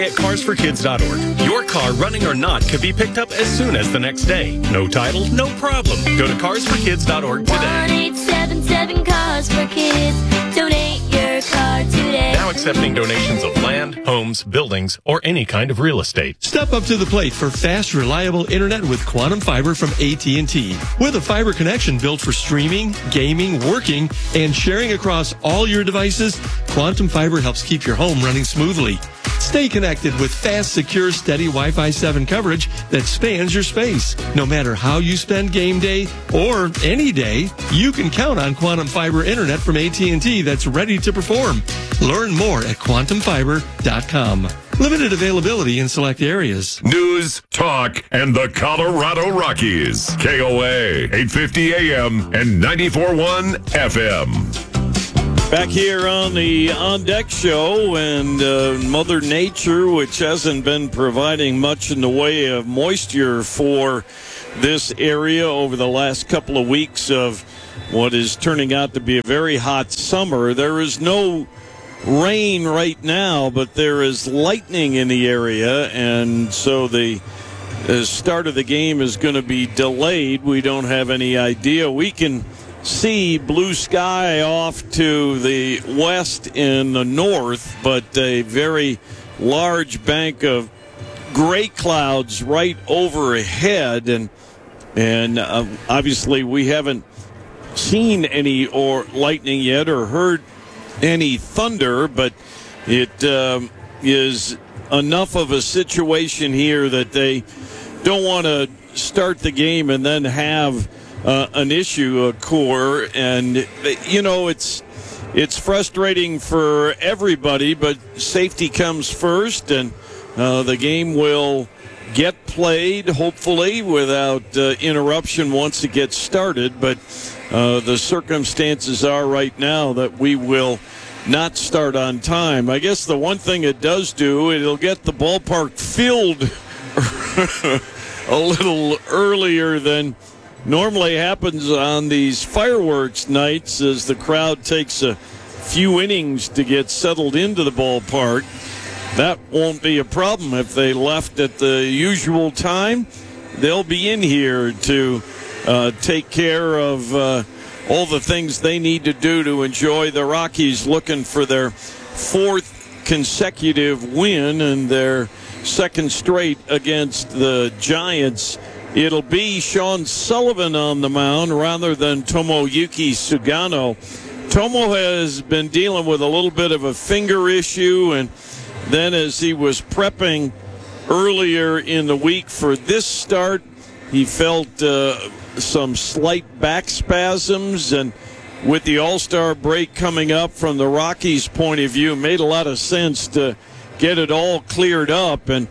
At carsforkids.org. Your car, running or not, could be picked up as soon as the next day. No title, no problem. Go to carsforkids.org today. 1-877 Cars for Kids. Donate your car today. Now accepting donations of land, homes, buildings, or any kind of real estate. Step up to the plate for fast, reliable internet with Quantum Fiber from AT&T. With a fiber connection built for streaming, gaming, working, and sharing across all your devices, Quantum Fiber helps keep your home running smoothly. Stay connected with fast, secure, steady Wi-Fi 7 coverage that spans your space. No matter how you spend game day or any day, you can count on Quantum Fiber internet from AT&T that's ready to perform. Learn more at quantumfiber.com. Limited availability in select areas. News, talk, and the Colorado Rockies. KOA, 850 AM and 94.1 FM. Back here on the On Deck Show, and Mother Nature, which hasn't been providing much in the way of moisture for this area over the last couple of weeks of what is turning out to be a very hot summer. There is no rain right now, but there is lightning in the area, and so the start of the game is going to be delayed. We don't have any idea. We can see blue sky off to the west in the north, but a very large bank of gray clouds right overhead, and obviously we haven't seen any lightning yet or heard any thunder, but it is enough of a situation here that they don't want to start the game and then have an issue occur. And you know, it's frustrating for everybody, but safety comes first, and the game will get played hopefully without interruption once it gets started. But the circumstances are right now that we will not start on time. I guess the one thing it does do, it'll get the ballpark filled a little earlier than normally happens on these fireworks nights, as the crowd takes a few innings to get settled into the ballpark. That won't be a problem. If they left at the usual time, they'll be in here to take care of all the things they need to do to enjoy the Rockies, looking for their fourth consecutive win and their second straight against the Giants. It'll be Sean Sullivan on the mound rather than Tomoyuki Sugano. Tomo has been dealing with a little bit of a finger issue, and then as he was prepping earlier in the week for this start, he felt some slight back spasms, and with the All-Star break coming up, from the Rockies' point of view, it made a lot of sense to get it all cleared up. And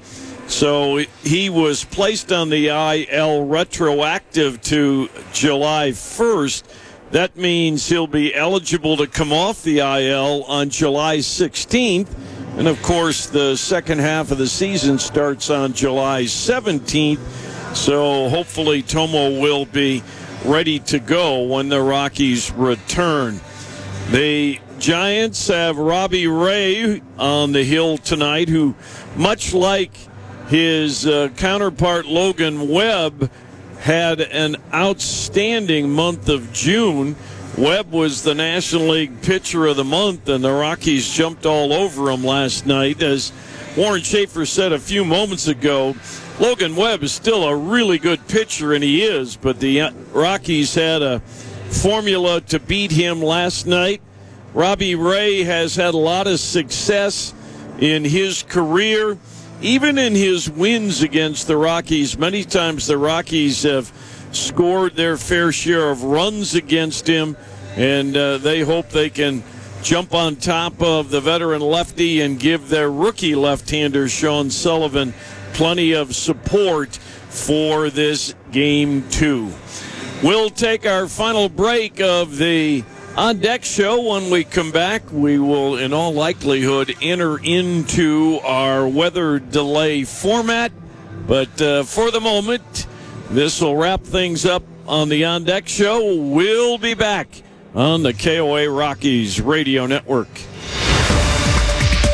so he was placed on the IL retroactive to July 1st. That means he'll be eligible to come off the IL on July 16th. And, of course, the second half of the season starts on July 17th. So hopefully Tomo will be ready to go when the Rockies return. The Giants have Robbie Ray on the hill tonight, who, much like his counterpart Logan Webb, had an outstanding month of June. Webb was the National League Pitcher of the Month, and the Rockies jumped all over him last night. As Warren Schaefer said a few moments ago, Logan Webb is still a really good pitcher, and he is, but the Rockies had a formula to beat him last night. Robbie Ray has had a lot of success in his career, even in his wins against the Rockies. Many times the Rockies have scored their fair share of runs against him, and they hope they can jump on top of the veteran lefty and give their rookie left-hander Sean Sullivan plenty of support for this game 2. We'll take our final break of the On Deck Show. When we come back, we will in all likelihood enter into our weather delay format. But for the moment, this will wrap things up on the On Deck Show. We'll be back on the KOA Rockies Radio Network.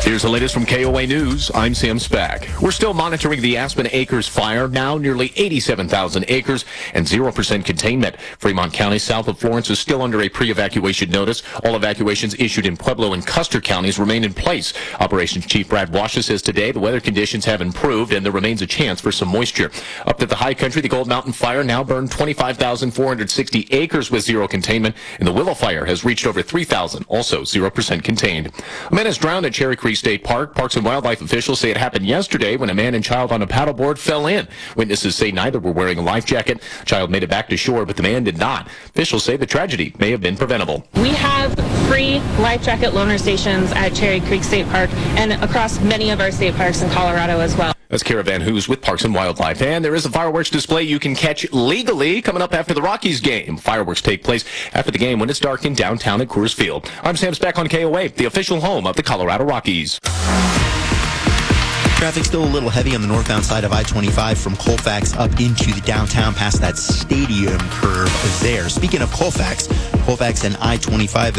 Here's the latest from KOA News. I'm Sam Spack. We're still monitoring the Aspen Acres fire, now nearly 87,000 acres and 0% containment. Fremont County, south of Florence, is still under a pre-evacuation notice. All evacuations issued in Pueblo and Custer counties remain in place. Operations Chief Brad Washa says today the weather conditions have improved and there remains a chance for some moisture. Up to the high country, the Gold Mountain fire now burned 25,460 acres with zero containment, and the Willow fire has reached over 3,000, also 0% contained. A man is drowned at Cherry Creek State Park. Parks and Wildlife officials say it happened yesterday when a man and child on a paddleboard fell in. Witnesses say neither were wearing a life jacket. Child made it back to shore, but the man did not. Officials say the tragedy may have been preventable. We have free life jacket loaner stations at Cherry Creek State Park and across many of our state parks in Colorado as well. That's Caravan Who's with Parks and Wildlife. And there is a fireworks display you can catch legally coming up after the Rockies game. Fireworks take place after the game when it's dark in downtown at Coors Field. I'm Sam Spack on KOA, the official home of the Colorado Rockies. Traffic still a little heavy on the northbound side of I-25 from Colfax up into the downtown past that stadium curve there. Speaking of Colfax and I-25,